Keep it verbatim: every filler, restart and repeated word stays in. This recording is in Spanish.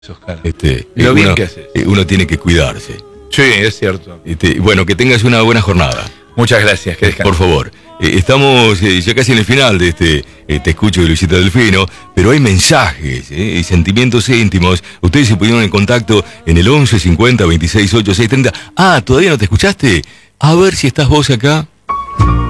Oscar. Este, Lo bien uno, que haces. uno tiene que cuidarse. Sí, es cierto. Este, bueno, que tengas una buena jornada. Muchas gracias, que descanses. Por favor. Eh, estamos eh, ya casi en el final de este eh, Te Escucho de Luisita Delfino, pero hay mensajes eh, y sentimientos íntimos. Ustedes se pusieron en contacto en el once cincuenta veintiséis ochenta y seis treinta. Ah, ¿todavía no te escuchaste? A ver si estás vos acá.